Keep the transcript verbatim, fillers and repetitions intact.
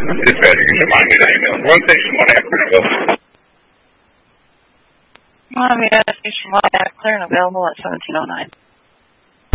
Dispatcher, can you remind me that email? One station, one half, clear and available. Miami Station one half, clear and available at seventeen oh nine.